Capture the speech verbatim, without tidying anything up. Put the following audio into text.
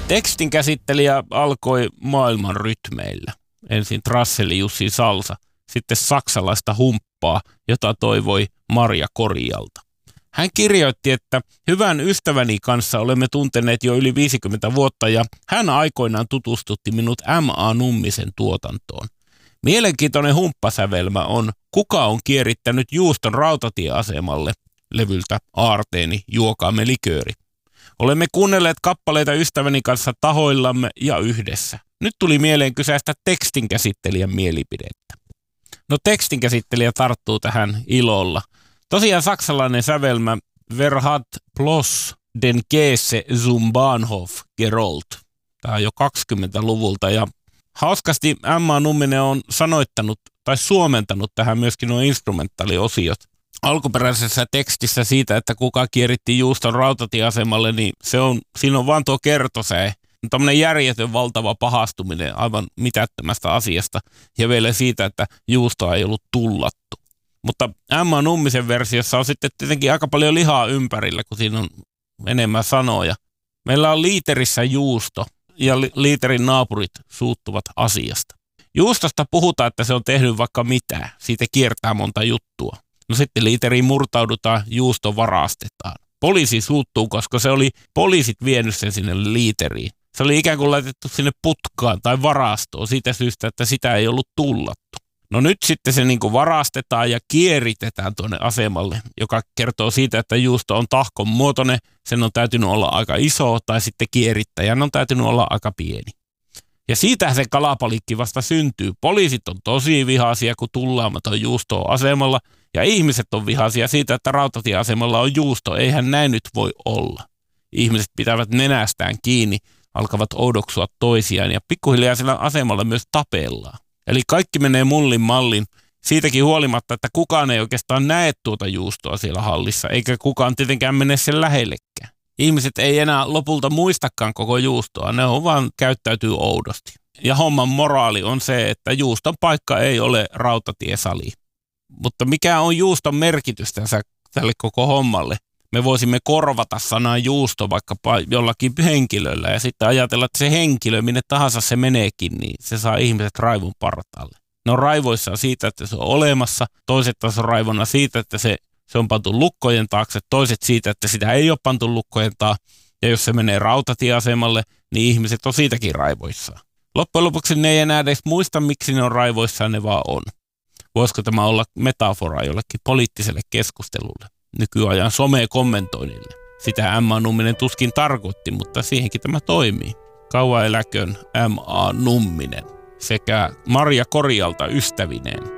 Tekstin käsittelijä alkoi maailman rytmeillä. Ensin Trasseli Jussi Salsa, sitten saksalaista humppaa, jota toivoi Marja Korialta. Hän kirjoitti, että hyvän ystäväni kanssa olemme tunteneet jo yli viisikymmentä vuotta ja hän aikoinaan tutustutti minut M A Nummisen tuotantoon. Mielenkiintoinen humppasävelmä on Kuka on kierittänyt juuston rautatieasemalle levyltä Aarteeni juokaamme likööri. Olemme kuunnelleet kappaleita ystäväni kanssa tahoillamme ja yhdessä. Nyt tuli mieleen kysäistä tekstinkäsittelijän mielipidettä. No tekstinkäsittelijä tarttuu tähän ilolla. Tosiaan saksalainen sävelmä Wer hat bloß den Käse zum Bahnhof gerollt. Tämä on jo kaksikymmentäluvulta ja hauskasti M A Numminen on sanoittanut tai suomentanut tähän myöskin nuo instrumentaaliosiot. Alkuperäisessä tekstissä siitä, että kuka kieritti juuston rautatieasemalle, niin se on, siinä on vaan tuo kertosäe. Tämmöinen järjetön valtava pahastuminen aivan mitättömästä asiasta ja vielä siitä, että juustoa ei ollut tullattu. Mutta M A Nummisen versiossa on sitten tietenkin aika paljon lihaa ympärillä, kun siinä on enemmän sanoja. Meillä on liiterissä juusto ja li- liiterin naapurit suuttuvat asiasta. Juustosta puhutaan, että se on tehnyt vaikka mitä. Siitä kiertää monta juttua. No sitten liiteriin murtaudutaan, juusto varastetaan. Poliisi suuttuu, koska se oli poliisit vienyt sen sinne liiteriin. Se oli ikään kuin laitettu sinne putkaan tai varastoon siitä syystä, että sitä ei ollut tullattu. No nyt sitten se niin kuin varastetaan ja kieritetään tuonne asemalle, joka kertoo siitä, että juusto on tahkon muotoinen, sen on täytynyt olla aika iso tai sitten kierittäjän on täytynyt olla aika pieni. Ja siitähän se kalapalikki vasta syntyy. Poliisit on tosi vihaisia, kun tullaamaton juusto on asemalla ja ihmiset on vihaisia siitä, että rautatieasemalla on juusto. Eihän näin nyt voi olla. Ihmiset pitävät nenästään kiinni, alkavat oudoksua toisiaan ja pikkuhiljaa sillä asemalla myös tapellaan. Eli kaikki menee mullin mallin siitäkin huolimatta, että kukaan ei oikeastaan näe tuota juustoa siellä hallissa, eikä kukaan tietenkään mene sen lähellekään. Ihmiset ei enää lopulta muistakaan koko juustoa, ne on vaan käyttäytyy oudosti. Ja homman moraali on se, että juuston paikka ei ole rautatiesali. Mutta mikä on juuston merkitys tässä, tälle koko hommalle? Me voisimme korvata sanaa juusto vaikkapa jollakin henkilöllä ja sitten ajatella, että se henkilö, minne tahansa se meneekin, niin se saa ihmiset raivon partaalle. Ne on raivoissaan siitä, että se on olemassa, toiset taas on raivona siitä, että se, se on pantu lukkojen taakse, toiset siitä, että sitä ei ole pantu lukkojen taakse. Ja jos se menee rautatieasemalle, niin ihmiset on siitäkin raivoissaan. Loppujen lopuksi ne ei enää edes muista, miksi ne on raivoissaan, ne vaan on. Voisiko tämä olla metafora jollekin poliittiselle keskustelulle? Nykyajan some-kommentoinnille. Sitä M A Numminen tuskin tarkoitti, mutta siihenkin tämä toimii. Kauan eläköön M A Numminen sekä Marja Korialta ystävineen.